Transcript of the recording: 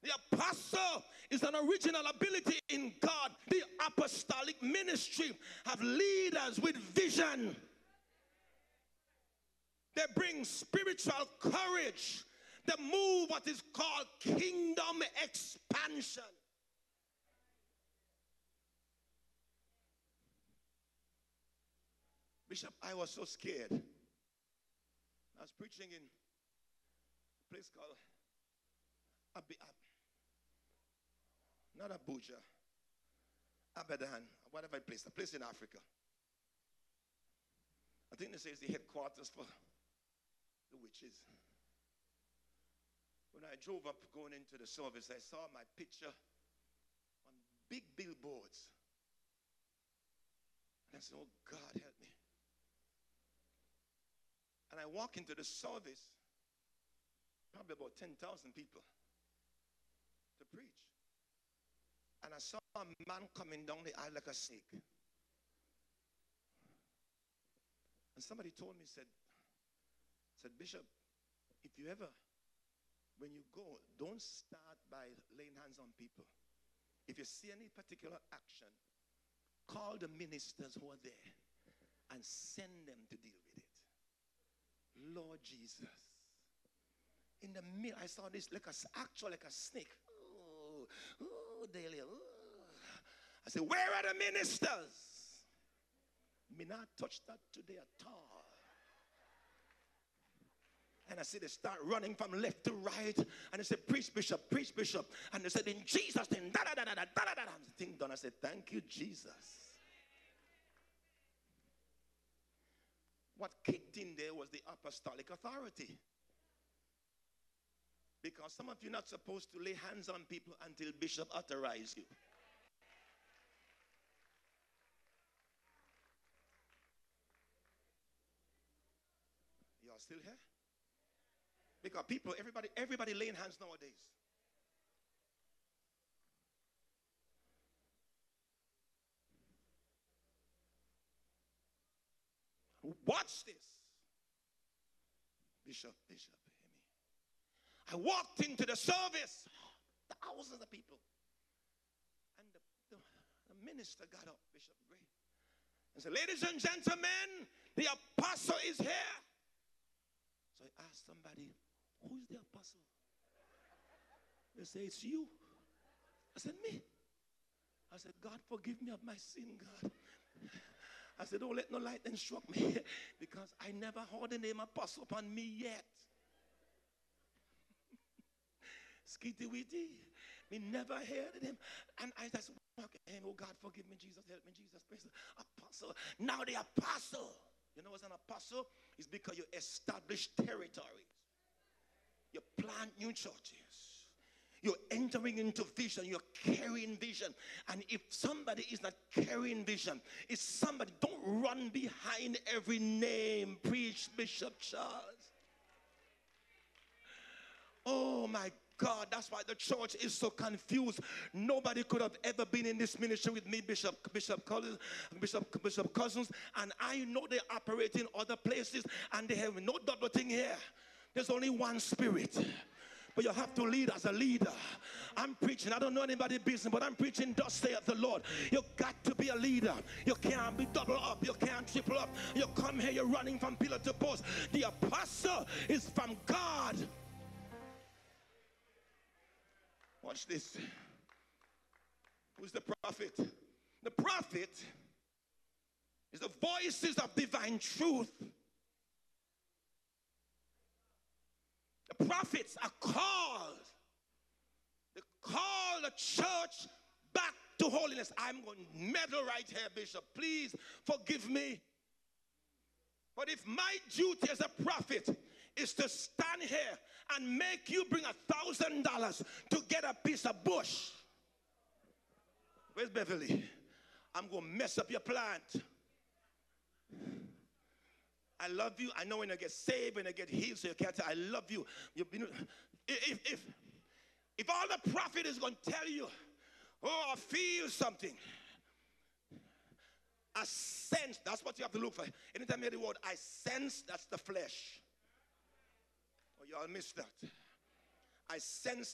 The apostle is an original ability in God. The apostolic ministry have leaders with vision. They bring spiritual courage. They move what is called kingdom expansion. Bishop, I was so scared. I was preaching in a place called not Abuja, Abadan, whatever place, a place in Africa. I think they say it's the headquarters for the witches. When I drove up going into the service, I saw my picture on big billboards. And I said, oh God, help me. And I walk into the service, probably about 10,000 people to preach. And I saw a man coming down the aisle like a snake. And somebody told me, said, Bishop, if you ever, when you go, don't start by laying hands on people. If you see any particular action, call the ministers who are there and send them to deal with it. Lord Jesus. In the middle, I saw this like like a snake. Oh, daily. Oh. I said, where are the ministers? Me not touch that today at all. And I see they start running from left to right. And they said, preach, Bishop, preach, Bishop. And they said, in Jesus' name, da-da-da-da-da, da-da-da-da. The thing done. I said, thank you, Jesus. What kicked in there was the apostolic authority. Because some of you are not supposed to lay hands on people until Bishop authorizes you. You are still here? Because people, everybody laying hands nowadays. Watch this. Bishop, hear me. I walked into the service, thousands of people. And the minister got up, Bishop Gray, and said, ladies and gentlemen, the apostle is here. So I asked somebody, who's the apostle? They say, it's you. I said, me? I said, God, forgive me of my sin, God. I said, don't let no lightning struck me because I never heard the name apostle upon me yet. Skitty witty. Me never heard him. And I just walk in, oh God, forgive me, Jesus, help me, Jesus, praise the apostle. Now the apostle, you know what's an apostle? It's because you establish territories. You plant new churches. You're entering into vision. You're carrying vision. And if somebody is not carrying vision, it's somebody, don't run behind every name. Preach, Bishop Charles. Oh my God, that's why the church is so confused. Nobody could have ever been in this ministry with me, Bishop Cousins, and I know they operate in other places and they have no double thing here. There's only one spirit. But you have to lead as a leader. I'm preaching. I don't know anybody's business, but I'm preaching, thus saith the Lord. You got to be a leader. You can't be double up. You can't triple up. You come here, you're running from pillar to post. The apostle is from God. Watch this. Who's the prophet? The prophet is the voices of divine truth. The prophets are called. They call the church back to holiness. I'm going to meddle right here, Bishop. Please forgive me. But if my duty as a prophet is to stand here and make you bring $1,000 to get a piece of bush, where's Beverly? I'm going to mess up your plant. I love you. I know when I get saved, when I get healed, so you can't say, I love you. If all the prophet is going to tell you, oh, I feel something. I sense, that's what you have to look for. Anytime you hear the word, I sense, that's the flesh. Oh, y'all missed that. I sense